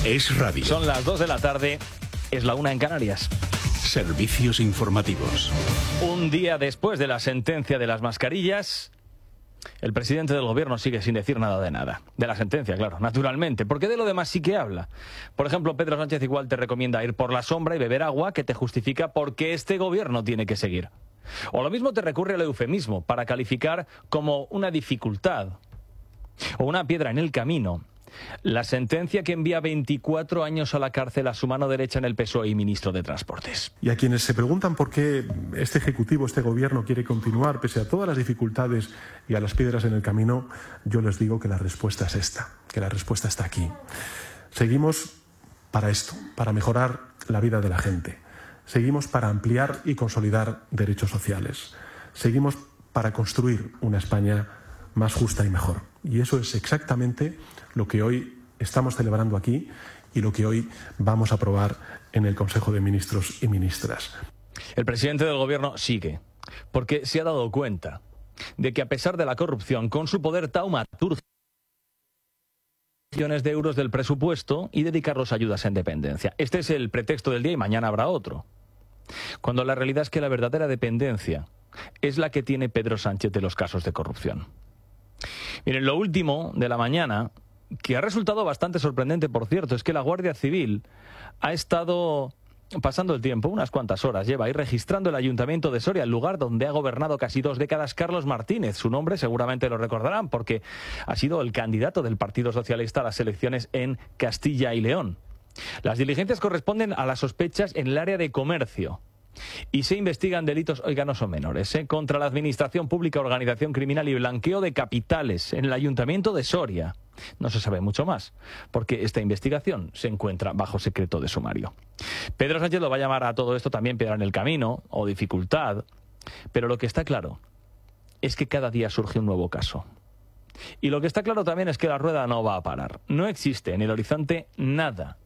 Es radio. Son las 2 de la tarde, es la 1 en Canarias. Servicios informativos. Un día después de la sentencia de las mascarillas, el presidente del gobierno sigue sin decir nada de nada. De la sentencia, claro, naturalmente, porque de lo demás sí que habla. Por ejemplo, Pedro Sánchez igual te recomienda ir por la sombra y beber agua, que te justifica por qué este gobierno tiene que seguir. O lo mismo te recurre al eufemismo para calificar como una dificultad o una piedra en el camino la sentencia que envía 24 años a la cárcel a su mano derecha en el PSOE y ministro de Transportes. Y a quienes se preguntan por qué este Ejecutivo, este Gobierno quiere continuar pese a todas las dificultades y a las piedras en el camino, yo les digo que la respuesta es esta, que la respuesta está aquí. Seguimos para esto, para mejorar la vida de la gente. Seguimos para ampliar y consolidar derechos sociales. Seguimos para construir una España más justa y mejor. Y eso es exactamente lo que hoy estamos celebrando aquí y lo que hoy vamos a aprobar en el Consejo de Ministros y Ministras. El presidente del gobierno sigue, porque se ha dado cuenta de que a pesar de la corrupción, con su poder taumaturgia millones de euros del presupuesto y dedicarlos a ayudas en dependencia. Este es el pretexto del día y mañana habrá otro. Cuando la realidad es que la verdadera dependencia es la que tiene Pedro Sánchez de los casos de corrupción. Miren, lo último de la mañana, que ha resultado bastante sorprendente, por cierto, es que la Guardia Civil ha estado pasando el tiempo, unas cuantas horas lleva, ahí registrando el Ayuntamiento de Soria, el lugar donde ha gobernado casi 2 décadas Carlos Martínez. Su nombre seguramente lo recordarán porque ha sido el candidato del Partido Socialista a las elecciones en Castilla y León. Las diligencias corresponden a las sospechas en el área de comercio. Y se investigan delitos, oigan, no son menores, contra la administración pública, organización criminal y blanqueo de capitales en el Ayuntamiento de Soria. No se sabe mucho más, porque esta investigación se encuentra bajo secreto de sumario. Pedro Sánchez lo va a llamar a todo esto también piedra en el camino o dificultad, pero lo que está claro es que cada día surge un nuevo caso. Y lo que está claro también es que la rueda no va a parar. No existe en el horizonte nada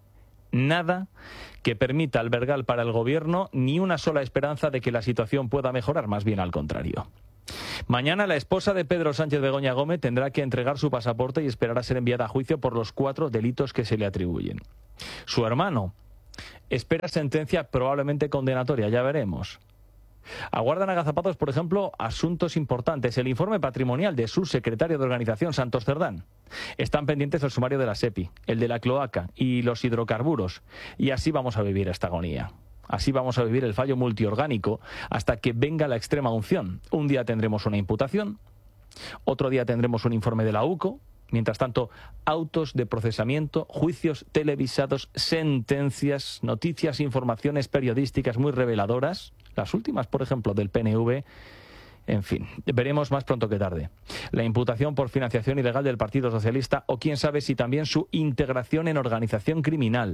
que permita albergar para el gobierno ni una sola esperanza de que la situación pueda mejorar, más bien al contrario. Mañana la esposa de Pedro Sánchez, Begoña Gómez, tendrá que entregar su pasaporte y esperar a ser enviada a juicio por los 4 delitos que se le atribuyen. Su hermano espera sentencia probablemente condenatoria, ya veremos. Aguardan agazapados, por ejemplo, asuntos importantes. El informe patrimonial de su secretario de organización, Santos Cerdán. Están pendientes el sumario de la SEPI, el de la cloaca y los hidrocarburos. Y así vamos a vivir esta agonía. Así vamos a vivir el fallo multiorgánico hasta que venga la extrema unción. Un día tendremos una imputación, otro día tendremos un informe de la UCO. Mientras tanto, autos de procesamiento, juicios televisados, sentencias, noticias, informaciones periodísticas muy reveladoras. Las últimas, por ejemplo, del PNV. En fin, veremos más pronto que tarde. La imputación por financiación ilegal del Partido Socialista o quién sabe si también su integración en organización criminal.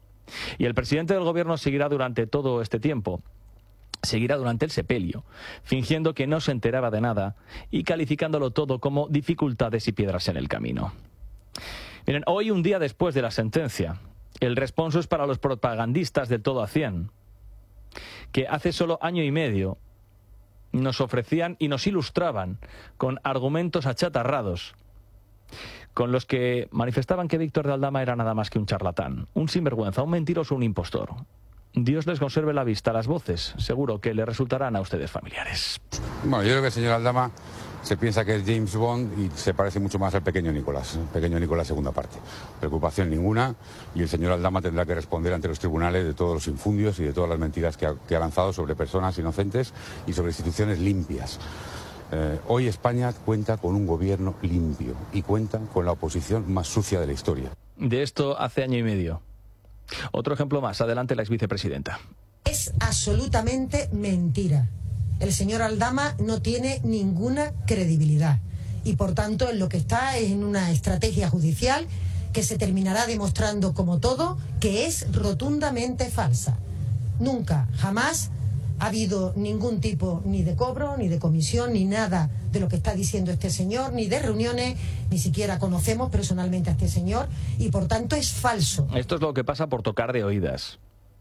Y el presidente del gobierno seguirá durante todo este tiempo. Seguirá durante el sepelio, fingiendo que no se enteraba de nada y calificándolo todo como dificultades y piedras en el camino. Miren, hoy, un día después de la sentencia, el responso es para los propagandistas del todo a 100, que hace solo año y medio nos ofrecían y nos ilustraban con argumentos achatarrados, con los que manifestaban que Víctor de Aldama era nada más que un charlatán, un sinvergüenza, un mentiroso, un impostor. Dios les conserve la vista, las voces seguro que le resultarán a ustedes familiares. Bueno, yo creo que el señor Aldama se piensa que es James Bond y se parece mucho más al pequeño Nicolás segunda parte. Preocupación ninguna y el señor Aldama tendrá que responder ante los tribunales de todos los infundios y de todas las mentiras que ha lanzado sobre personas inocentes y sobre instituciones limpias. Hoy España cuenta con un gobierno limpio y cuenta con la oposición más sucia de la historia. De esto hace año y medio. Otro ejemplo más, adelante la exvicepresidenta. Es absolutamente mentira. El señor Aldama no tiene ninguna credibilidad y por tanto en lo que está es en una estrategia judicial que se terminará demostrando como todo que es rotundamente falsa. Nunca, jamás ha habido ningún tipo ni de cobro, ni de comisión, ni nada de lo que está diciendo este señor, ni de reuniones, ni siquiera conocemos personalmente a este señor y por tanto es falso. Esto es lo que pasa por tocar de oídas.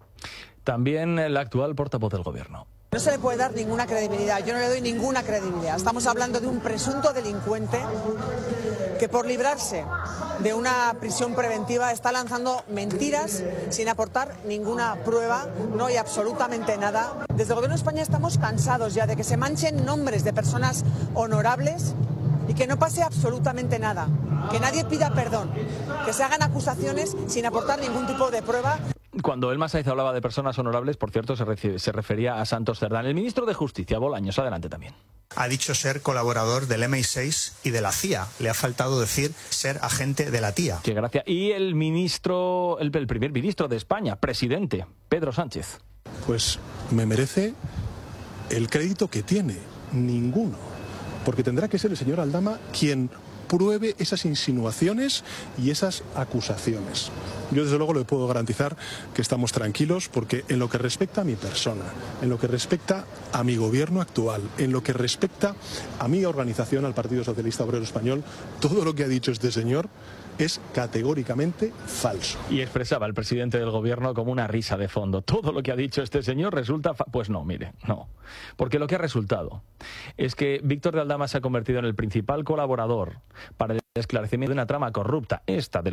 También el actual portavoz del gobierno. No se le puede dar ninguna credibilidad, yo no le doy ninguna credibilidad. Estamos hablando de un presunto delincuente que por librarse de una prisión preventiva está lanzando mentiras sin aportar ninguna prueba, no hay absolutamente nada. Desde el Gobierno de España estamos cansados ya de que se manchen nombres de personas honorables y que no pase absolutamente nada, que nadie pida perdón, que se hagan acusaciones sin aportar ningún tipo de prueba. Cuando Elma Saiz hablaba de personas honorables, por cierto, se refería a Santos Cerdán. El ministro de Justicia, Bolaños, adelante también. Ha dicho ser colaborador del MI6 y de la CIA. Le ha faltado decir ser agente de la TIA. Qué gracia. Y el ministro, el primer ministro de España, presidente, Pedro Sánchez. Pues me merece el crédito que tiene, ninguno. Porque tendrá que ser el señor Aldama quien pruebe esas insinuaciones y esas acusaciones. Yo desde luego le puedo garantizar que estamos tranquilos porque en lo que respecta a mi persona, en lo que respecta a mi gobierno actual, en lo que respecta a mi organización, al Partido Socialista Obrero Español, todo lo que ha dicho este señor es categóricamente falso. Y expresaba el presidente del gobierno como una risa de fondo. Todo lo que ha dicho este señor resulta... Pues no, mire, no. Porque lo que ha resultado es que Víctor de Aldama se ha convertido en el principal colaborador para el esclarecimiento de una trama corrupta,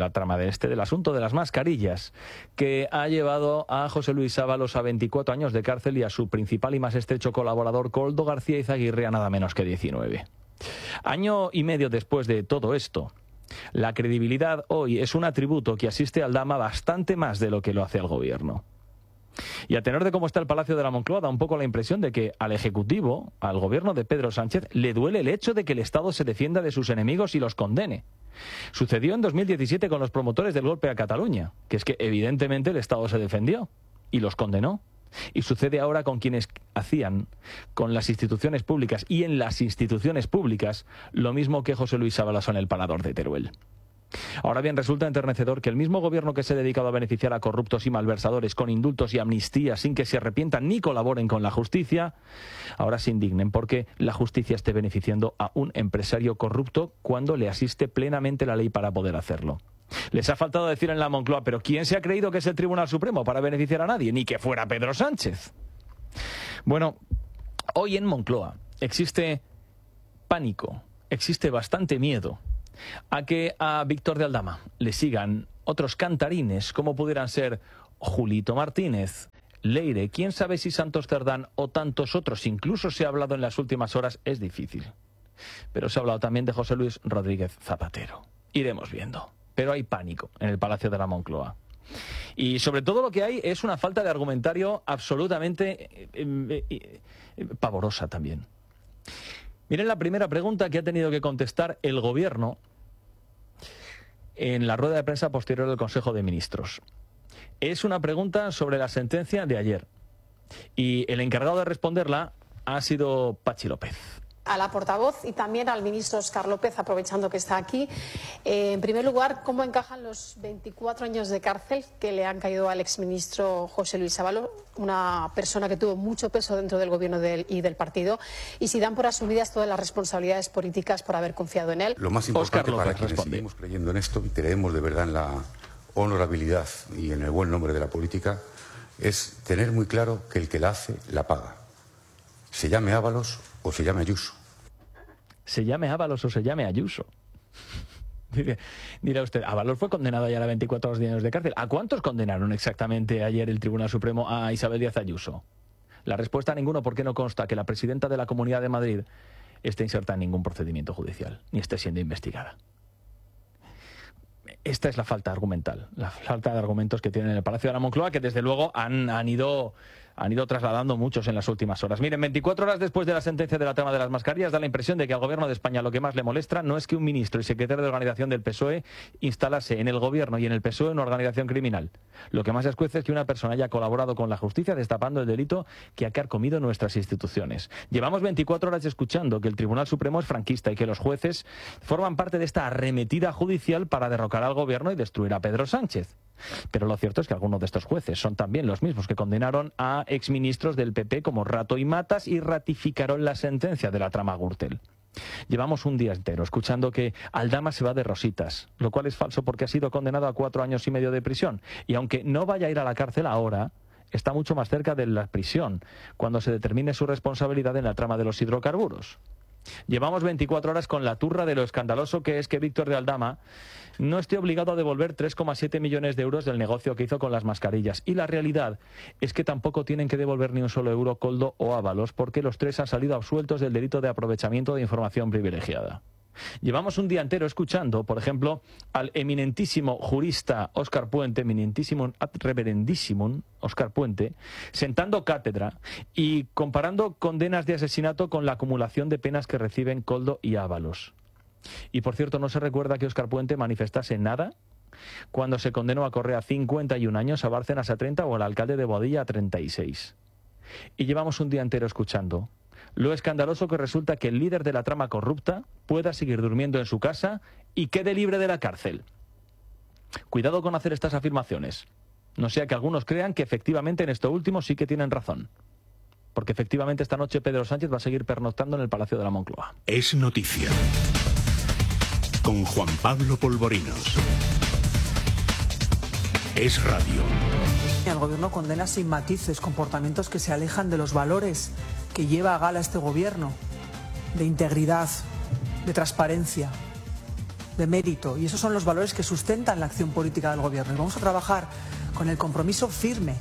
del asunto de las mascarillas, que ha llevado a José Luis Ábalos a 24 años de cárcel y a su principal y más estrecho colaborador, Koldo García Izaguirre, a nada menos que 19. Año y medio después de todo esto, la credibilidad hoy es un atributo que asiste a Aldama bastante más de lo que lo hace al gobierno. Y a tenor de cómo está el Palacio de la Moncloa, da un poco la impresión de que al Ejecutivo, al gobierno de Pedro Sánchez, le duele el hecho de que el Estado se defienda de sus enemigos y los condene. Sucedió en 2017 con los promotores del golpe a Cataluña, que es que evidentemente el Estado se defendió y los condenó. Y sucede ahora con quienes hacían con las instituciones públicas y en las instituciones públicas lo mismo que José Luis Ábalos en el Parador de Teruel. Ahora bien, resulta enternecedor que el mismo gobierno que se ha dedicado a beneficiar a corruptos y malversadores con indultos y amnistías sin que se arrepientan ni colaboren con la justicia, ahora se indignen porque la justicia esté beneficiando a un empresario corrupto cuando le asiste plenamente la ley para poder hacerlo. Les ha faltado decir en la Moncloa, pero ¿quién se ha creído que es el Tribunal Supremo para beneficiar a nadie? Ni que fuera Pedro Sánchez. Bueno, hoy en Moncloa existe pánico, existe bastante miedo a que a Víctor de Aldama le sigan otros cantarines como pudieran ser Julito Martínez, Leire, quién sabe si Santos Cerdán o tantos otros. Incluso se ha hablado en las últimas horas, es difícil, pero se ha hablado también de José Luis Rodríguez Zapatero. Iremos viendo. Pero hay pánico en el Palacio de la Moncloa. Y sobre todo lo que hay es una falta de argumentario absolutamente pavorosa también. Miren la primera pregunta que ha tenido que contestar el gobierno en la rueda de prensa posterior del Consejo de Ministros. Es una pregunta sobre la sentencia de ayer. Y el encargado de responderla ha sido Patxi López. A la portavoz y también al ministro Óscar López, aprovechando que está aquí. En primer lugar, ¿cómo encajan los 24 años de cárcel que le han caído al exministro José Luis Ábalos, una persona que tuvo mucho peso dentro del gobierno y del partido, y si dan por asumidas todas las responsabilidades políticas por haber confiado en él? Lo más importante para quienes responde. seguimos creyendo en esto y creemos de verdad en la honorabilidad y en el buen nombre de la política es tener muy claro que el que la hace, la paga. Se llame Ábalos o se llame Ayuso. Se llame Ábalos o se llame Ayuso. Dirá usted, Ábalos fue condenado ayer a 24 años de cárcel. ¿A cuántos condenaron exactamente ayer el Tribunal Supremo a Isabel Díaz Ayuso? La respuesta a ninguno, porque no consta que la presidenta de la Comunidad de Madrid esté inserta en ningún procedimiento judicial, ni esté siendo investigada. Esta es la falta argumental, la falta de argumentos que tienen en el Palacio de la Moncloa, que desde luego han ido trasladando muchos en las últimas horas. Miren, 24 horas después de la sentencia de la trama de las mascarillas, da la impresión de que al gobierno de España lo que más le molesta no es que un ministro y secretario de organización del PSOE instalase en el gobierno y en el PSOE una organización criminal. Lo que más escuece es que una persona haya colaborado con la justicia destapando el delito que ha carcomido nuestras instituciones. Llevamos 24 horas escuchando que el Tribunal Supremo es franquista y que los jueces forman parte de esta arremetida judicial para derrocar al gobierno y destruir a Pedro Sánchez. Pero lo cierto es que algunos de estos jueces son también los mismos que condenaron a exministros del PP como Rato y Matas y ratificaron la sentencia de la trama Gürtel. Llevamos un día entero escuchando que Aldama se va de rositas, lo cual es falso porque ha sido condenado a 4 años y medio de prisión. Y aunque no vaya a ir a la cárcel ahora, está mucho más cerca de la prisión, cuando se determine su responsabilidad en la trama de los hidrocarburos. Llevamos 24 horas con la turra de lo escandaloso que es que Víctor de Aldama no esté obligado a devolver 3,7 millones de euros del negocio que hizo con las mascarillas. Y la realidad es que tampoco tienen que devolver ni un solo euro Koldo o Ábalos, porque los tres han salido absueltos del delito de aprovechamiento de información privilegiada. Llevamos un día entero escuchando, por ejemplo, al eminentísimo jurista Óscar Puente, eminentísimo ad reverendísimo Óscar Puente, sentando cátedra y comparando condenas de asesinato con la acumulación de penas que reciben Koldo y Ábalos. Y por cierto, no se recuerda que Óscar Puente manifestase nada cuando se condenó a Correa 51 años, a Bárcenas a 30 o al alcalde de Boadilla a 36. Y llevamos un día entero escuchando lo escandaloso que resulta que el líder de la trama corrupta pueda seguir durmiendo en su casa y quede libre de la cárcel. Cuidado con hacer estas afirmaciones, no sea que algunos crean que efectivamente en esto último sí que tienen razón. Porque efectivamente esta noche Pedro Sánchez va a seguir pernoctando en el Palacio de la Moncloa. Es noticia. Con Juan Pablo Polvorinos. Es radio. El gobierno condena sin matices comportamientos que se alejan de los valores que lleva a gala este gobierno, de integridad, de transparencia, de mérito. Y esos son los valores que sustentan la acción política del gobierno. Y vamos a trabajar con el compromiso firme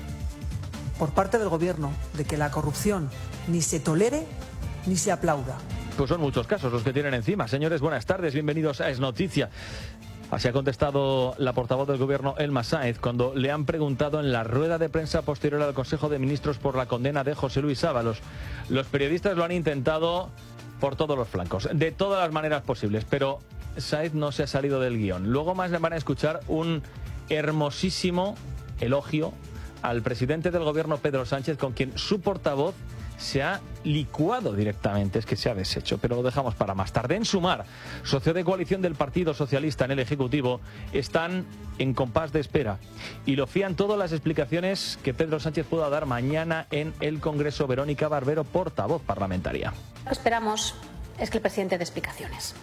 por parte del gobierno de que la corrupción ni se tolere ni se aplauda. Pues son muchos casos los que tienen encima. Señores, buenas tardes, bienvenidos a Es Noticia. Así ha contestado la portavoz del Gobierno, Elma Sáenz, cuando le han preguntado en la rueda de prensa posterior al Consejo de Ministros por la condena de José Luis Ábalos. Los periodistas lo han intentado por todos los flancos, de todas las maneras posibles, pero Sáenz no se ha salido del guión. Luego más le van a escuchar un hermosísimo elogio al presidente del Gobierno, Pedro Sánchez, con quien su portavoz se ha licuado directamente, es que se ha deshecho, pero lo dejamos para más tarde. En Sumar, socio de coalición del Partido Socialista en el Ejecutivo, están en compás de espera y lo fían todas las explicaciones que Pedro Sánchez pueda dar mañana en el Congreso. Verónica Barbero, portavoz parlamentaria. Lo que esperamos es que el presidente dé explicaciones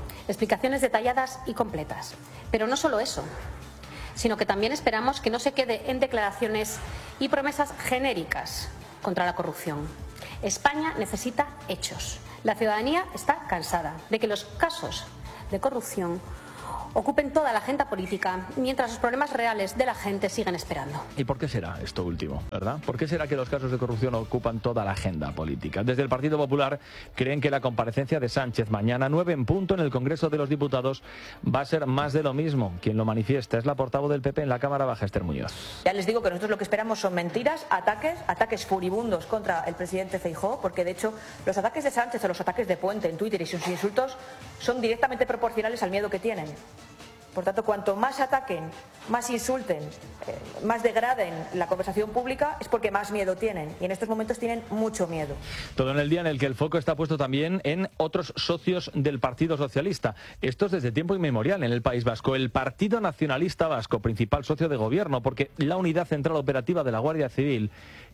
detalladas y completas, pero no solo eso, sino que también esperamos que no se quede en declaraciones y promesas genéricas contra la corrupción. España necesita hechos. La ciudadanía está cansada de que los casos de corrupción ocupen toda la agenda política mientras los problemas reales de la gente siguen esperando. ¿Y por qué será esto último, verdad? ¿Por qué será que los casos de corrupción ocupan toda la agenda política? Desde el Partido Popular creen que la comparecencia de Sánchez mañana 9 en punto en el Congreso de los Diputados va a ser más de lo mismo. Quien lo manifiesta es la portavoz del PP en la Cámara Baja, Esther Muñoz. Ya les digo que nosotros lo que esperamos son mentiras, ataques furibundos contra el presidente Feijóo, porque de hecho los ataques de Sánchez o los ataques de Puente en Twitter y sus insultos son directamente proporcionales al miedo que tienen. Por tanto, cuanto más ataquen, más insulten, más degraden la conversación pública, es porque más miedo tienen. Y en estos momentos tienen mucho miedo. Todo en el día en el que el foco está puesto también en otros socios del Partido Socialista. Estos desde tiempo inmemorial en el País Vasco. El Partido Nacionalista Vasco, principal socio de gobierno, porque la Unidad Central Operativa de la Guardia Civil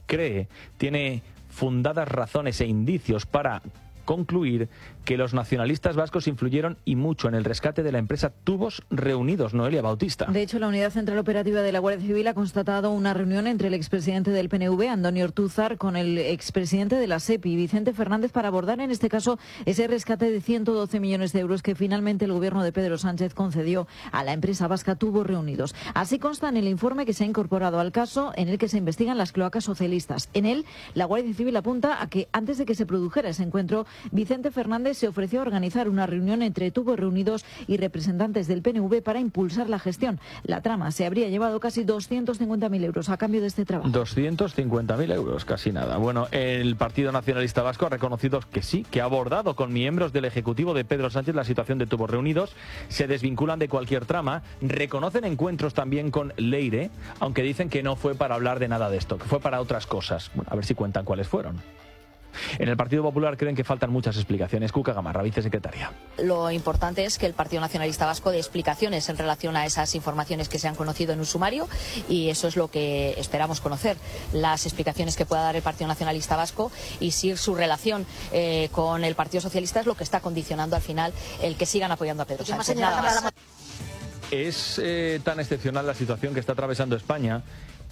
tiene fundadas razones e indicios para concluir que los nacionalistas vascos influyeron y mucho en el rescate de la empresa Tubos Reunidos. Noelia Bautista. De hecho, la Unidad Central Operativa de la Guardia Civil ha constatado una reunión entre el expresidente del PNV, Antonio Ortúzar, con el expresidente de la SEPI, Vicente Fernández, para abordar en este caso ese rescate de 112 millones de euros que finalmente el gobierno de Pedro Sánchez concedió a la empresa vasca Tubos Reunidos. Así consta en el informe que se ha incorporado al caso en el que se investigan las cloacas socialistas. En él, la Guardia Civil apunta a que antes de que se produjera ese encuentro, Vicente Fernández se ofreció a organizar una reunión entre Tubos Reunidos y representantes del PNV para impulsar la gestión. La trama se habría llevado casi 250.000 euros a cambio de este trabajo. 250.000 euros, casi nada. Bueno, el Partido Nacionalista Vasco ha reconocido que sí, que ha abordado con miembros del Ejecutivo de Pedro Sánchez la situación de Tubos Reunidos. Se desvinculan de cualquier trama. Reconocen encuentros también con Leire, aunque dicen que no fue para hablar de nada de esto, que fue para otras cosas. Bueno, a ver si cuentan cuáles fueron. En el Partido Popular creen que faltan muchas explicaciones. Cuca Gamarra, vicesecretaria. Lo importante es que el Partido Nacionalista Vasco dé explicaciones en relación a esas informaciones que se han conocido en un sumario y eso es lo que esperamos conocer. Las explicaciones que pueda dar el Partido Nacionalista Vasco y si su relación con el Partido Socialista es lo que está condicionando al final el que sigan apoyando a Pedro Sánchez. Nada más. Es tan excepcional la situación que está atravesando España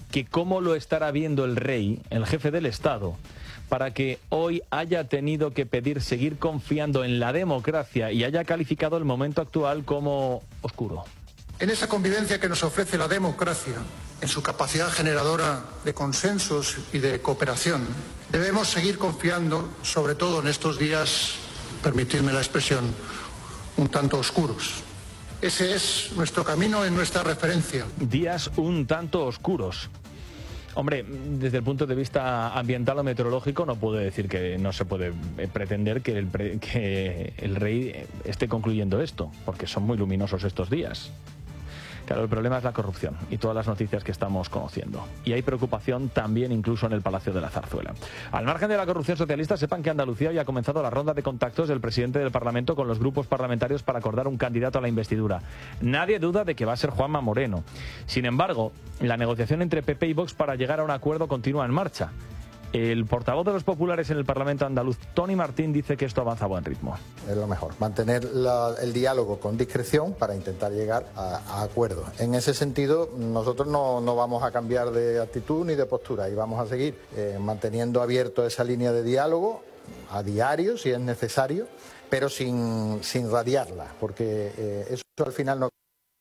que cómo lo estará viendo el rey, el jefe del Estado, para que hoy haya tenido que pedir seguir confiando en la democracia y haya calificado el momento actual como oscuro. En esa convivencia que nos ofrece la democracia, en su capacidad generadora de consensos y de cooperación, debemos seguir confiando, sobre todo en estos días, permitidme la expresión, un tanto oscuros. Ese es nuestro camino en nuestra referencia. Días un tanto oscuros. Hombre, desde el punto de vista ambiental o meteorológico no puedo decir que no se puede pretender que el rey esté concluyendo esto, porque son muy luminosos estos días. Claro, el problema es la corrupción y todas las noticias que estamos conociendo. Y hay preocupación también incluso en el Palacio de la Zarzuela. Al margen de la corrupción socialista, sepan que Andalucía hoy ha comenzado la ronda de contactos del presidente del Parlamento con los grupos parlamentarios para acordar un candidato a la investidura. Nadie duda de que va a ser Juanma Moreno. Sin embargo, la negociación entre PP y Vox para llegar a un acuerdo continúa en marcha. El portavoz de los populares en el Parlamento andaluz, Tony Martín, dice que esto avanza a buen ritmo. Es lo mejor, mantener el diálogo con discreción para intentar llegar a acuerdos. En ese sentido, nosotros no vamos a cambiar de actitud ni de postura y vamos a seguir manteniendo abierto esa línea de diálogo a diario, si es necesario, pero sin radiarla, porque eso al final no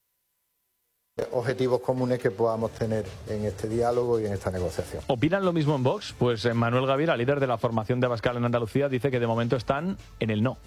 objetivos comunes que podamos tener en este diálogo y en esta negociación. ¿Opinan lo mismo en Vox? Pues Manuel Gavira, líder de la formación de Abascal en Andalucía, dice que de momento están en el no.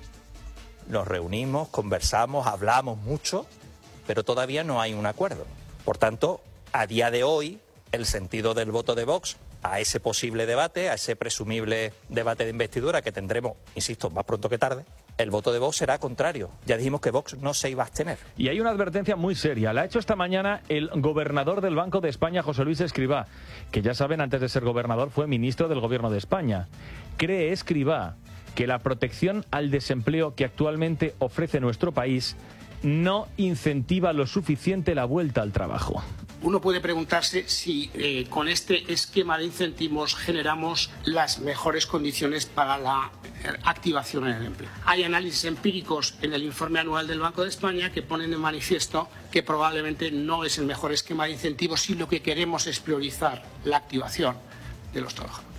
Nos reunimos, conversamos, hablamos mucho, pero todavía no hay un acuerdo. Por tanto, a día de hoy, el sentido del voto de Vox a ese posible debate, a ese presumible debate de investidura que tendremos, insisto, más pronto que tarde, el voto de Vox será contrario. Ya dijimos que Vox no se iba a abstener. Y hay una advertencia muy seria. La ha hecho esta mañana el gobernador del Banco de España, José Luis Escrivá, que ya saben, antes de ser gobernador fue ministro del Gobierno de España. Cree Escrivá que la protección al desempleo que actualmente ofrece nuestro país no incentiva lo suficiente la vuelta al trabajo. Uno puede preguntarse si con este esquema de incentivos generamos las mejores condiciones para la activación en el empleo. Hay análisis empíricos en el informe anual del Banco de España que ponen en manifiesto que probablemente no es el mejor esquema de incentivos si lo que queremos es priorizar la activación de los trabajadores.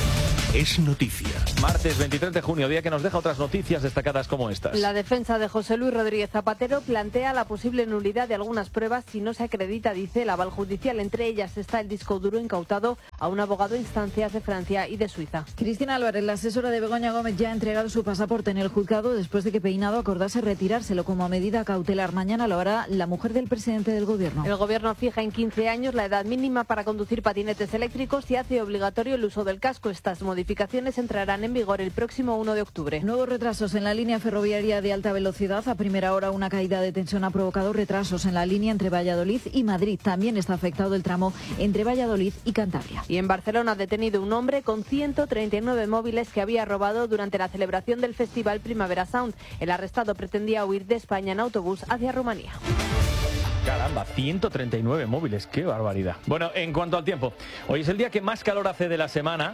Es noticia. Martes 23 de junio, día que nos deja otras noticias destacadas como estas. La defensa de José Luis Rodríguez Zapatero plantea la posible nulidad de algunas pruebas si no se acredita, dice, el aval judicial. Entre ellas está el disco duro incautado a un abogado en instancias de Francia y de Suiza. Cristina Álvarez, la asesora de Begoña Gómez, ya ha entregado su pasaporte en el juzgado después de que Peinado acordase retirárselo como medida cautelar. Mañana lo hará la mujer del presidente del Gobierno. El Gobierno fija en 15 años la edad mínima para conducir patinetes eléctricos y hace obligatorio el uso del casco. Estas modificaciones entrarán en vigor el próximo 1 de octubre. Nuevos retrasos en la línea ferroviaria de alta velocidad. A primera hora una caída de tensión ha provocado retrasos en la línea entre Valladolid y Madrid. También está afectado el tramo entre Valladolid y Cantabria. Y en Barcelona ha detenido un hombre con 139 móviles que había robado durante la celebración del festival Primavera Sound. El arrestado pretendía huir de España en autobús hacia Rumanía. Caramba, 139 móviles, qué barbaridad. Bueno, en cuanto al tiempo, hoy es el día que más calor hace de la semana.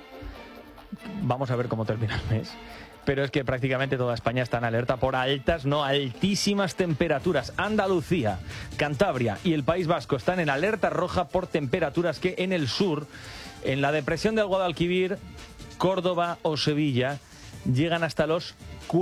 Vamos a ver cómo termina el mes. Pero es que prácticamente toda España está en alerta por altas, no altísimas temperaturas. Andalucía, Cantabria y el País Vasco están en alerta roja por temperaturas que en el sur, en la depresión del Guadalquivir, Córdoba o Sevilla, llegan hasta los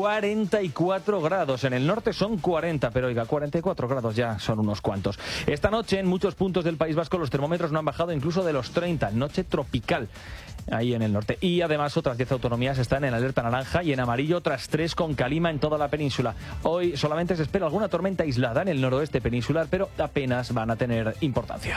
44 grados. En el norte son 40, pero oiga, 44 grados ya son unos cuantos. Esta noche en muchos puntos del País Vasco los termómetros no han bajado incluso de los 30, noche tropical ahí en el norte. Y además otras 10 autonomías están en alerta naranja y en amarillo otras 3 con calima en toda la península. Hoy solamente se espera alguna tormenta aislada en el noroeste peninsular, pero apenas van a tener importancia.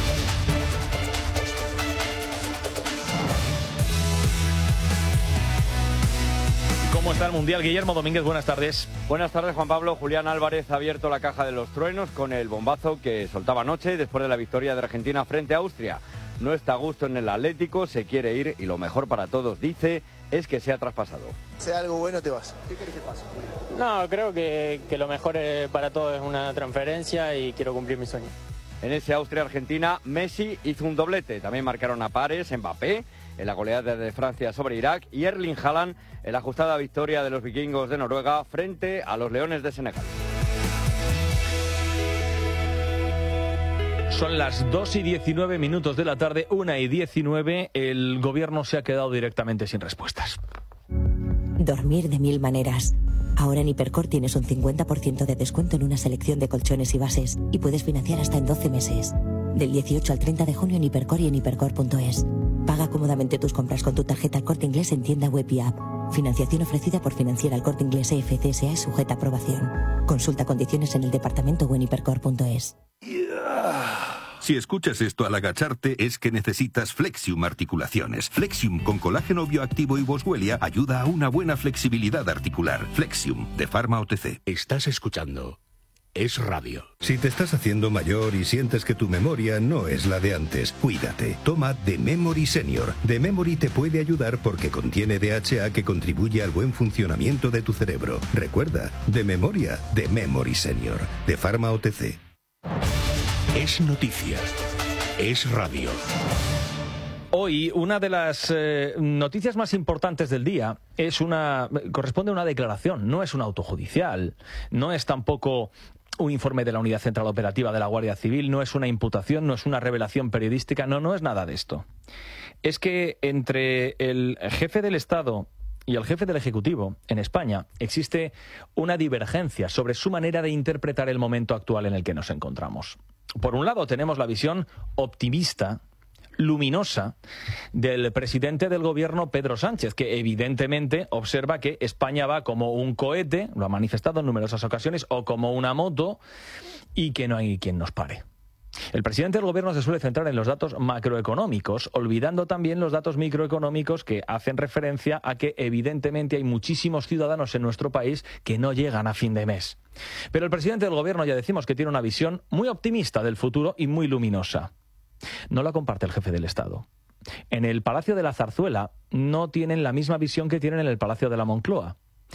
¿Cómo está el Mundial? Guillermo Domínguez, buenas tardes. Buenas tardes, Juan Pablo. Julián Álvarez ha abierto la caja de los truenos con el bombazo que soltaba anoche después de la victoria de Argentina frente a Austria. No está a gusto en el Atlético, se quiere ir y lo mejor para todos, dice, es que sea traspasado. Sea algo bueno, te vas. ¿Qué querés que pase? No, creo que lo mejor para todos es una transferencia y quiero cumplir mi sueño. En ese Austria-Argentina, Messi hizo un doblete. También marcaron a pares Mbappé en la goleada de Francia sobre Irak y Erling Haaland en la ajustada victoria de los vikingos de Noruega frente a los Leones de Senegal. Son las 2:19 de la tarde, 1:19. El gobierno se ha quedado directamente sin respuestas. Dormir de mil maneras. Ahora en Hipercor tienes un 50% de descuento en una selección de colchones y bases y puedes financiar hasta en 12 meses. Del 18 al 30 de junio en Hipercor y en hipercor.es. Paga cómodamente tus compras con tu tarjeta El Corte Inglés en tienda web y app. Financiación ofrecida por Financiera El Corte Inglés EFCSA es sujeta a aprobación. Consulta condiciones en el departamento o en hipercor.es. Si escuchas esto al agacharte es que necesitas Flexium Articulaciones. Flexium con colágeno bioactivo y boswellia ayuda a una buena flexibilidad articular. Flexium, de Pharma OTC. Estás escuchando Es Radio. Si te estás haciendo mayor y sientes que tu memoria no es la de antes, cuídate. Toma The Memory Senior. The Memory te puede ayudar porque contiene DHA que contribuye al buen funcionamiento de tu cerebro. Recuerda, de memoria, The Memory Senior, de Pharma OTC. Es noticia. Es radio. Hoy una de las noticias más importantes del día corresponde a una declaración, no es una autojudicial, no es tampoco un informe de la Unidad Central Operativa de la Guardia Civil, no es una imputación, no es una revelación periodística, no es nada de esto. Es que entre el jefe del Estado y el jefe del Ejecutivo en España existe una divergencia sobre su manera de interpretar el momento actual en el que nos encontramos. Por un lado tenemos la visión optimista, luminosa, del presidente del gobierno, Pedro Sánchez, que evidentemente observa que España va como un cohete, lo ha manifestado en numerosas ocasiones, o como una moto, y que no hay quien nos pare. El presidente del gobierno se suele centrar en los datos macroeconómicos, olvidando también los datos microeconómicos que hacen referencia a que evidentemente hay muchísimos ciudadanos en nuestro país que no llegan a fin de mes. Pero el presidente del gobierno ya decimos que tiene una visión muy optimista del futuro y muy luminosa. No la comparte el jefe del Estado. En el Palacio de la Zarzuela no tienen la misma visión que tienen en el Palacio de la Moncloa.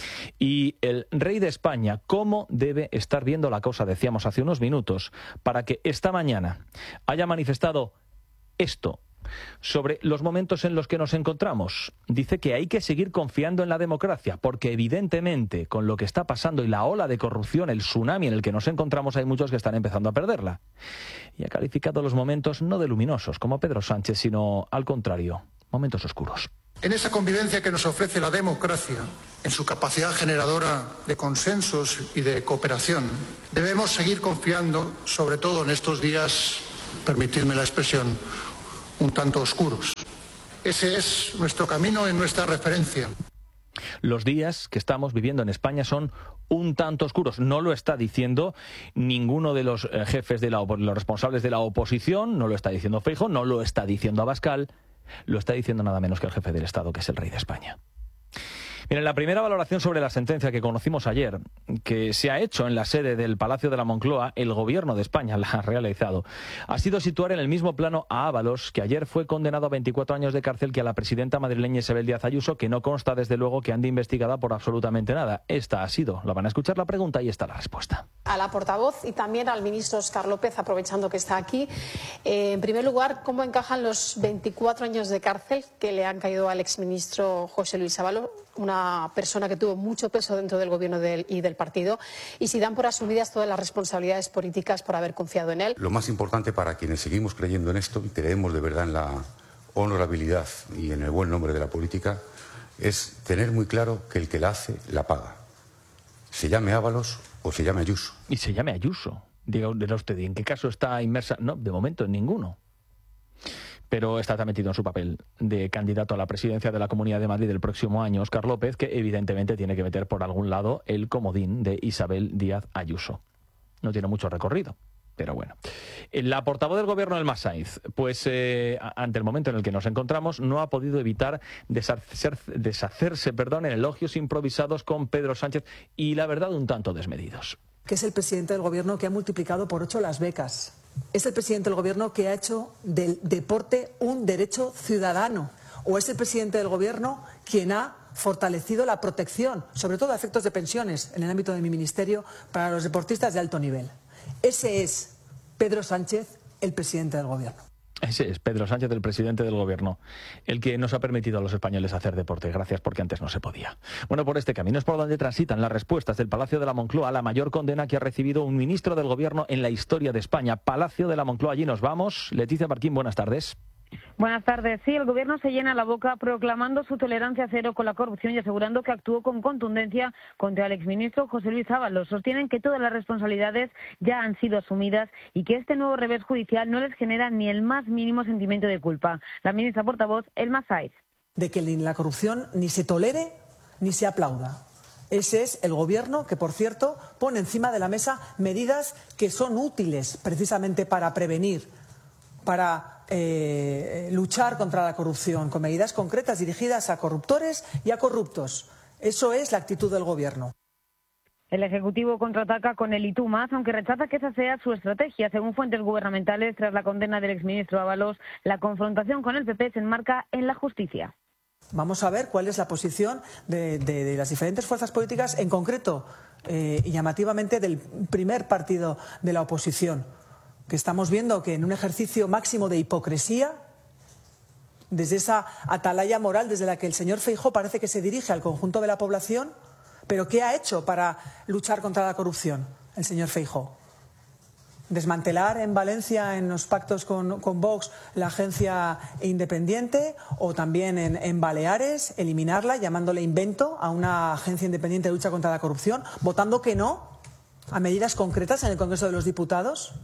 Y el rey de España, ¿cómo debe estar viendo la cosa? Decíamos hace unos minutos, para que esta mañana haya manifestado esto sobre los momentos en los que nos encontramos. Dice que hay que seguir confiando en la democracia, porque evidentemente con lo que está pasando y la ola de corrupción, el tsunami en el que nos encontramos, hay muchos que están empezando a perderla. Y ha calificado los momentos no de luminosos, como Pedro Sánchez, sino al contrario, momentos oscuros. En esa convivencia que nos ofrece la democracia, en su capacidad generadora de consensos y de cooperación, debemos seguir confiando, sobre todo en estos días, permitidme la expresión, un tanto oscuros. Ese es nuestro camino y nuestra referencia. Los días que estamos viviendo en España son un tanto oscuros. No lo está diciendo ninguno de los jefes los responsables de la oposición, no lo está diciendo Feijóo, no lo está diciendo Abascal, lo está diciendo nada menos que el jefe del Estado, que es el rey de España. Miren, la primera valoración sobre la sentencia que conocimos ayer, que se ha hecho en la sede del Palacio de la Moncloa, el gobierno de España la ha realizado, ha sido situar en el mismo plano a Ábalos, que ayer fue condenado a 24 años de cárcel, que a la presidenta madrileña Isabel Díaz Ayuso, que no consta desde luego que ande investigada por absolutamente nada. Esta ha sido, la van a escuchar la pregunta y está la respuesta. A la portavoz y también al ministro Óscar López, aprovechando que está aquí. En primer lugar, ¿cómo encajan los 24 años de cárcel que le han caído al exministro José Luis Ábalos, una persona que tuvo mucho peso dentro del gobierno y del partido, y si dan por asumidas todas las responsabilidades políticas por haber confiado en él? Lo más importante para quienes seguimos creyendo en esto y creemos de verdad en la honorabilidad y en el buen nombre de la política es tener muy claro que el que la hace, la paga. Se llame Ábalos o se llame Ayuso. Y se llame Ayuso. Diga usted, ¿y en qué caso está inmersa? No, de momento en ninguno. Pero está metido en su papel de candidato a la presidencia de la Comunidad de Madrid del próximo año, Óscar López, que evidentemente tiene que meter por algún lado el comodín de Isabel Díaz Ayuso. No tiene mucho recorrido, pero bueno. La portavoz del gobierno, Elma Sainz, pues ante el momento en el que nos encontramos, no ha podido evitar deshacerse en elogios improvisados con Pedro Sánchez y la verdad un tanto desmedidos. Que es el presidente del gobierno que ha multiplicado por 8 las becas. Es el presidente del gobierno que ha hecho del deporte un derecho ciudadano. O es el presidente del gobierno quien ha fortalecido la protección, sobre todo a efectos de pensiones, en el ámbito de mi ministerio, para los deportistas de alto nivel. Ese es Pedro Sánchez, el presidente del gobierno. Ese es Pedro Sánchez, el presidente del gobierno, el que nos ha permitido a los españoles hacer deporte. Gracias, porque antes no se podía. Bueno, por este camino es por donde transitan las respuestas del Palacio de la Moncloa a la mayor condena que ha recibido un ministro del gobierno en la historia de España. Palacio de la Moncloa, allí nos vamos. Leticia Marquín, buenas tardes. Buenas tardes. Sí, el Gobierno se llena la boca proclamando su tolerancia cero con la corrupción y asegurando que actuó con contundencia contra el exministro José Luis Ábalos. Sostienen que todas las responsabilidades ya han sido asumidas y que este nuevo revés judicial no les genera ni el más mínimo sentimiento de culpa. La ministra portavoz, Elma Saiz. De que la corrupción ni se tolere ni se aplauda. Ese es el Gobierno que, por cierto, pone encima de la mesa medidas que son útiles precisamente para prevenir, para luchar contra la corrupción, con medidas concretas dirigidas a corruptores y a corruptos. Eso es la actitud del Gobierno. El Ejecutivo contraataca con el "y tú más", aunque rechaza que esa sea su estrategia. Según fuentes gubernamentales, tras la condena del exministro Ábalos, la confrontación con el PP se enmarca en la justicia. Vamos a ver cuál es la posición de las diferentes fuerzas políticas, en concreto y llamativamente del primer partido de la oposición, que estamos viendo que en un ejercicio máximo de hipocresía, desde esa atalaya moral desde la que el señor Feijóo parece que se dirige al conjunto de la población, pero ¿qué ha hecho para luchar contra la corrupción el señor Feijóo? Desmantelar en Valencia, en los pactos con Vox, la agencia independiente, o también en Baleares, eliminarla, llamándole invento a una agencia independiente de lucha contra la corrupción, votando que no a medidas concretas en el Congreso de los Diputados.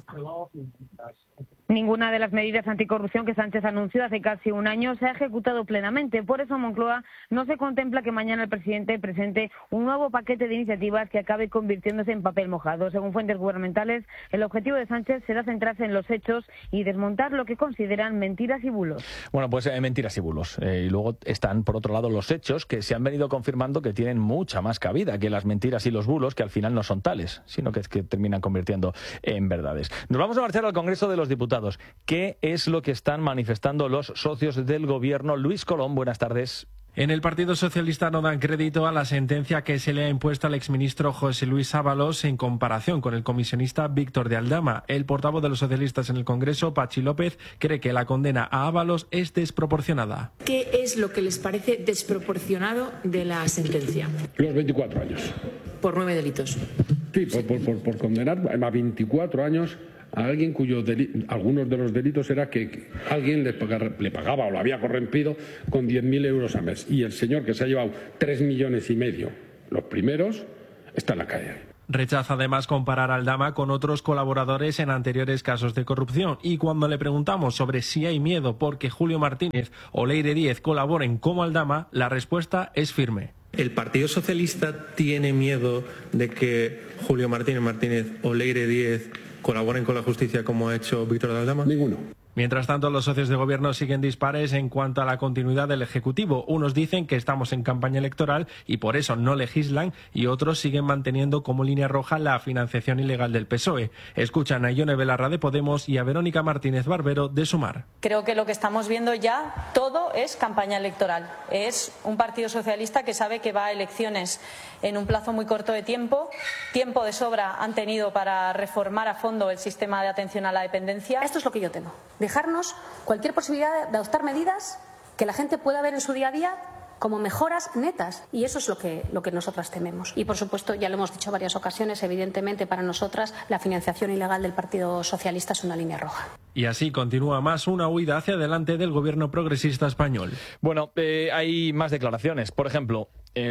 Ninguna de las medidas anticorrupción que Sánchez anunció hace casi un año se ha ejecutado plenamente. Por eso, en Moncloa no se contempla que mañana el presidente presente un nuevo paquete de iniciativas que acabe convirtiéndose en papel mojado. Según fuentes gubernamentales, el objetivo de Sánchez será centrarse en los hechos y desmontar lo que consideran mentiras y bulos. Bueno, pues mentiras y bulos. Y luego están, por otro lado, los hechos que se han venido confirmando que tienen mucha más cabida que las mentiras y los bulos, que al final no son tales, sino que terminan convirtiendo en verdades. Nos vamos a marchar al Congreso de los Diputados. ¿Qué es lo que están manifestando los socios del Gobierno? Luis Colón, buenas tardes. En el Partido Socialista no dan crédito a la sentencia que se le ha impuesto al exministro José Luis Ábalos en comparación con el comisionista Víctor de Aldama. El portavoz de los socialistas en el Congreso, Pachi López, cree que la condena a Ábalos es desproporcionada. ¿Qué es lo que les parece desproporcionado de la sentencia? Los 24 años. Por 9 delitos. Sí, por condenar a 24 años a alguien algunos de los delitos era que alguien le pagaba o lo había corrompido con 10.000 euros al mes. Y el señor que se ha llevado 3,5 millones, los primeros, está en la calle. Rechaza además comparar a Aldama con otros colaboradores en anteriores casos de corrupción. Y cuando le preguntamos sobre si hay miedo porque Julio Martínez o Leire Díez colaboren como Aldama, la respuesta es firme. ¿El Partido Socialista tiene miedo de que Julio Martínez o Leire Díez colaboren con la justicia como ha hecho Víctor de Aldama? Ninguno. Mientras tanto, los socios de gobierno siguen dispares en cuanto a la continuidad del Ejecutivo. Unos dicen que estamos en campaña electoral y por eso no legislan, y otros siguen manteniendo como línea roja la financiación ilegal del PSOE. Escuchan a Ione Belarra de Podemos y a Verónica Martínez Barbero de Sumar. Creo que lo que estamos viendo ya todo es campaña electoral. Es un Partido Socialista que sabe que va a elecciones en un plazo muy corto de tiempo. Tiempo de sobra han tenido para reformar a fondo el sistema de atención a la dependencia. Esto es lo que yo temo. Dejarnos cualquier posibilidad de adoptar medidas que la gente pueda ver en su día a día como mejoras netas. Y eso es lo que nosotras tememos. Y, por supuesto, ya lo hemos dicho en varias ocasiones, evidentemente para nosotras la financiación ilegal del Partido Socialista es una línea roja. Y así continúa más una huida hacia adelante del gobierno progresista español. Bueno, hay más declaraciones. Por ejemplo,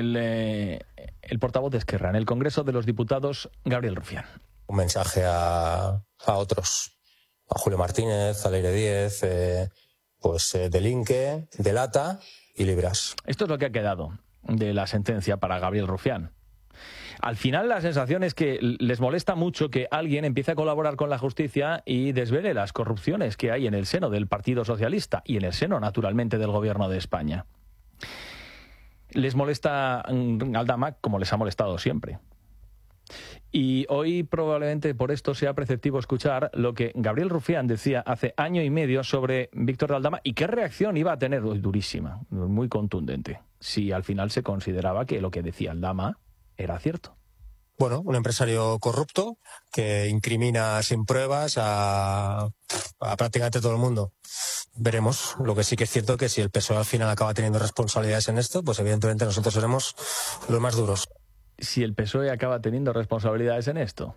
el portavoz de Esquerra en el Congreso de los Diputados, Gabriel Rufián. Un mensaje a otros, a Julio Martínez, a Leire Díez, delinque, delata y libras. Esto es lo que ha quedado de la sentencia para Gabriel Rufián. Al final la sensación es que les molesta mucho que alguien empiece a colaborar con la justicia y desvele las corrupciones que hay en el seno del Partido Socialista y en el seno, naturalmente, del Gobierno de España. Les molesta Aldama como les ha molestado siempre. Y hoy probablemente por esto sea preceptivo escuchar lo que Gabriel Rufián decía hace año y medio sobre Víctor de Aldama y qué reacción iba a tener, durísima, muy contundente, si al final se consideraba que lo que decía Aldama era cierto. bueno, un empresario corrupto que incrimina sin pruebas a prácticamente todo el mundo. Veremos. Lo que sí que es cierto que si el PSOE al final acaba teniendo responsabilidades en esto, pues evidentemente nosotros seremos los más duros. Si el PSOE acaba teniendo responsabilidades en esto.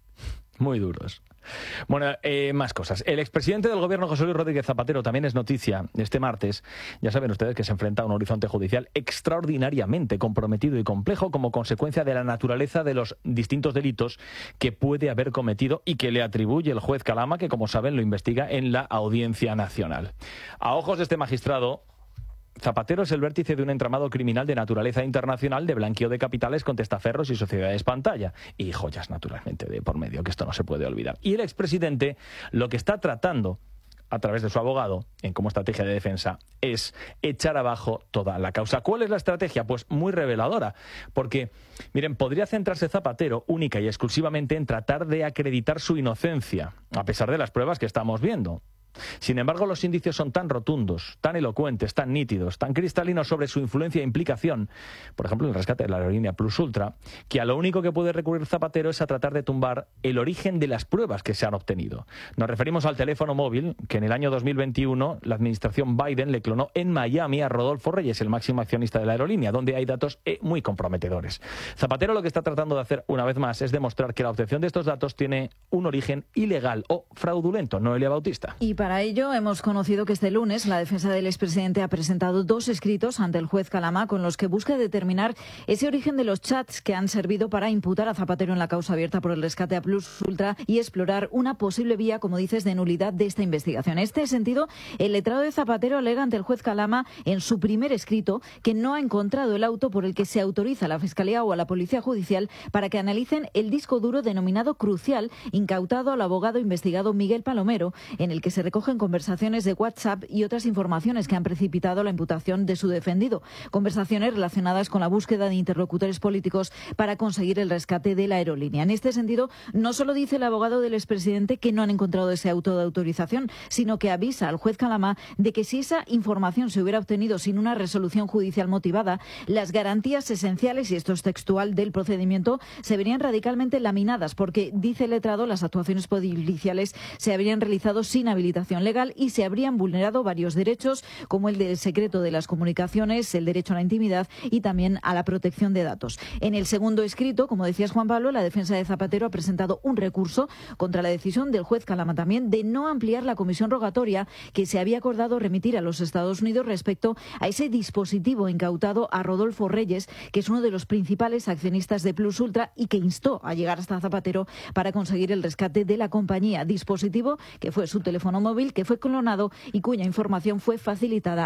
Muy duros. Bueno, más cosas. El expresidente del gobierno, José Luis Rodríguez Zapatero, también es noticia este martes. Ya saben ustedes que se enfrenta a un horizonte judicial extraordinariamente comprometido y complejo como consecuencia de la naturaleza de los distintos delitos que puede haber cometido y que le atribuye el juez Calama, que como saben lo investiga en la Audiencia Nacional. A ojos de este magistrado, Zapatero es el vértice de un entramado criminal de naturaleza internacional de blanqueo de capitales con testaferros y sociedades pantalla. Y joyas, naturalmente, de por medio, que esto no se puede olvidar. Y el expresidente lo que está tratando, a través de su abogado, como estrategia de defensa, es echar abajo toda la causa. ¿Cuál es la estrategia? Pues muy reveladora. Porque, miren, podría centrarse Zapatero única y exclusivamente en tratar de acreditar su inocencia, a pesar de las pruebas que estamos viendo. Sin embargo, los indicios son tan rotundos, tan elocuentes, tan nítidos, tan cristalinos sobre su influencia e implicación, por ejemplo, en el rescate de la aerolínea Plus Ultra, que a lo único que puede recurrir Zapatero es a tratar de tumbar el origen de las pruebas que se han obtenido. Nos referimos al teléfono móvil que en el año 2021 la administración Biden le clonó en Miami a Rodolfo Reyes, el máximo accionista de la aerolínea, donde hay datos muy comprometedores. Zapatero lo que está tratando de hacer una vez más es demostrar que la obtención de estos datos tiene un origen ilegal o fraudulento. Noelia Bautista. Y para ello hemos conocido que este lunes la defensa del expresidente ha presentado 2 escritos ante el juez Calama con los que busca determinar ese origen de los chats que han servido para imputar a Zapatero en la causa abierta por el rescate a Plus Ultra y explorar una posible vía, como dices, de nulidad de esta investigación. En este sentido, el letrado de Zapatero alega ante el juez Calama en su primer escrito que no ha encontrado el auto por el que se autoriza a la Fiscalía o a la Policía Judicial para que analicen el disco duro denominado Crucial, incautado al abogado investigado Miguel Palomero, en el que se recogen conversaciones de WhatsApp y otras informaciones que han precipitado la imputación de su defendido. Conversaciones relacionadas con la búsqueda de interlocutores políticos para conseguir el rescate de la aerolínea. En este sentido, no solo dice el abogado del expresidente que no han encontrado ese auto de autorización, sino que avisa al juez Calama de que si esa información se hubiera obtenido sin una resolución judicial motivada, las garantías esenciales, y esto es textual, del procedimiento se verían radicalmente laminadas, porque, dice el letrado, las actuaciones policiales se habrían realizado sin habilitación legal y se habrían vulnerado varios derechos, como el del secreto de las comunicaciones, el derecho a la intimidad y también a la protección de datos. En el segundo escrito, como decías, Juan Pablo, la defensa de Zapatero ha presentado un recurso contra la decisión del juez Calama también de no ampliar la comisión rogatoria que se había acordado remitir a los Estados Unidos respecto a ese dispositivo incautado a Rodolfo Reyes, que es uno de los principales accionistas de Plus Ultra y que instó a llegar hasta Zapatero para conseguir el rescate de la compañía. Dispositivo que fue su teléfono móvil, que fue clonado y cuya información fue facilitada